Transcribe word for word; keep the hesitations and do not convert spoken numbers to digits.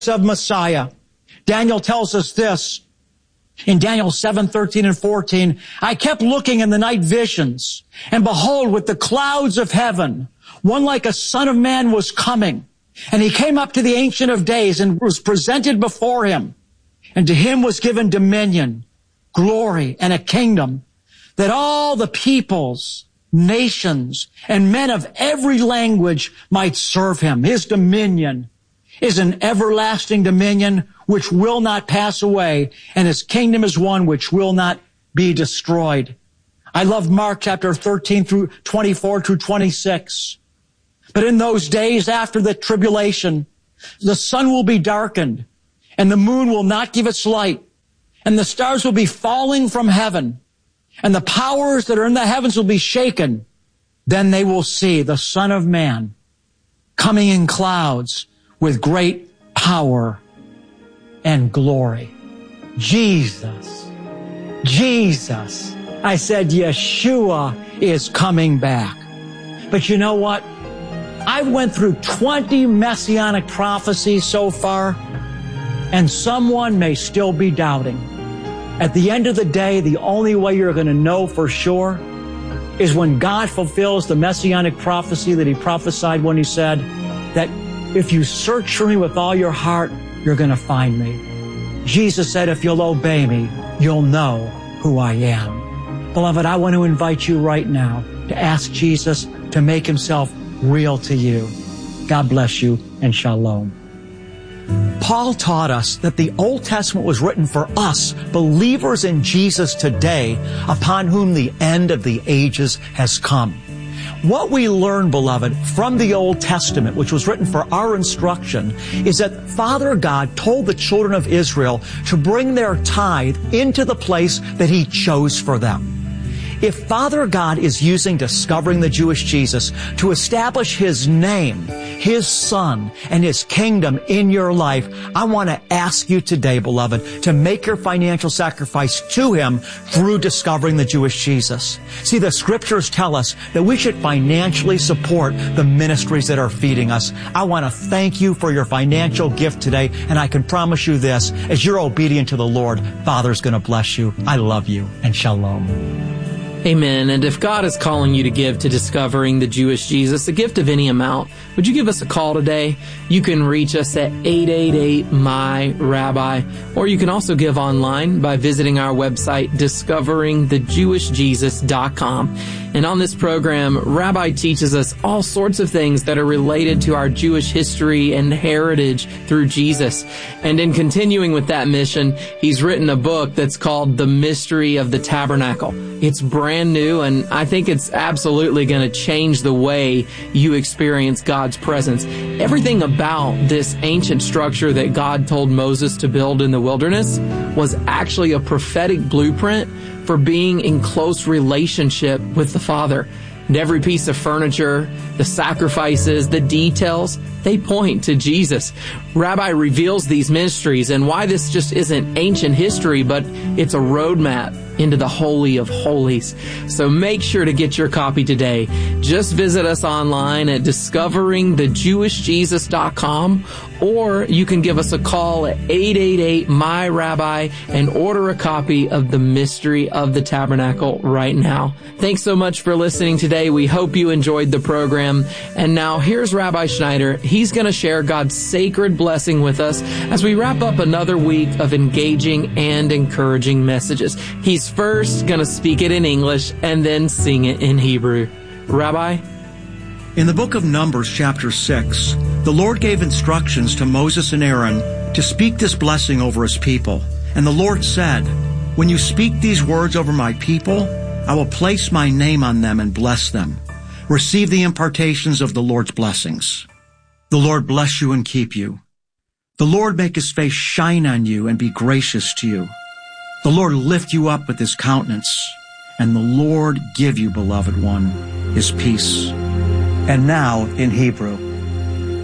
of Messiah. Daniel tells us this in Daniel seven, thirteen and fourteen. I kept looking in the night visions, and behold, with the clouds of heaven, one like a son of man was coming. And he came up to the Ancient of Days and was presented before him. And to him was given dominion, glory, and a kingdom, that all the peoples, nations, and men of every language might serve him. His dominion is an everlasting dominion which will not pass away, and his kingdom is one which will not be destroyed. I love Mark chapter thirteen through twenty-four through twenty-six. But in those days after the tribulation, the sun will be darkened, and the moon will not give its light, and the stars will be falling from heaven, and the powers that are in the heavens will be shaken. Then they will see the Son of Man coming in clouds with great power and glory. Jesus, Jesus. I said Yeshua is coming back. But you know what? I went through twenty messianic prophecies so far, and someone may still be doubting. At the end of the day, the only way you're going to know for sure is when God fulfills the messianic prophecy that he prophesied when he said that if you search for me with all your heart, you're going to find me. Jesus said, if you'll obey me, you'll know who I am. Beloved, I want to invite you right now to ask Jesus to make himself real to you. God bless you and shalom. Paul taught us that the Old Testament was written for us, believers in Jesus today, upon whom the end of the ages has come. What we learn, beloved, from the Old Testament, which was written for our instruction, is that Father God told the children of Israel to bring their tithe into the place that he chose for them. If Father God is using discovering the Jewish Jesus to establish his name, his son, and his kingdom in your life, I want to ask you today, beloved, to make your financial sacrifice to him through discovering the Jewish Jesus. See, the scriptures tell us that we should financially support the ministries that are feeding us. I want to thank you for your financial gift today, and I can promise you this, as you're obedient to the Lord, Father's going to bless you. I love you, and shalom. Amen. And if God is calling you to give to discovering the Jewish Jesus, a gift of any amount, would you give us a call today? You can reach us at eight eight eight, M Y, Rabbi, or you can also give online by visiting our website, discovering the jewish jesus dot com. And on this program, Rabbi teaches us all sorts of things that are related to our Jewish history and heritage through Jesus. And in continuing with that mission, he's written a book that's called The Mystery of the Tabernacle. It's brand new, and I think it's absolutely going to change the way you experience God's presence. Everything about this ancient structure that God told Moses to build in the wilderness was actually a prophetic blueprint for being in close relationship with the Father. And every piece of furniture, the sacrifices, the details, they point to Jesus. Rabbi reveals these mysteries and why this just isn't ancient history, but it's a roadmap into the Holy of Holies. So make sure to get your copy today. Just visit us online at discovering the jewish jesus dot com, or you can give us a call at eight eight eight, M Y, Rabbi and order a copy of The Mystery of the Tabernacle right now. Thanks so much for listening today. We hope you enjoyed the program. And now here's Rabbi Schneider. He's going to share God's sacred blessing with us as we wrap up another week of engaging and encouraging messages. He's first going to speak it in English and then sing it in Hebrew. Rabbi? In the book of Numbers, chapter six, the Lord gave instructions to Moses and Aaron to speak this blessing over his people. And the Lord said, when you speak these words over my people, I will place my name on them and bless them. Receive the impartations of the Lord's blessings. The Lord bless you and keep you. The Lord make his face shine on you and be gracious to you. The Lord lift you up with his countenance, and the Lord give you, beloved one, his peace. And now in Hebrew.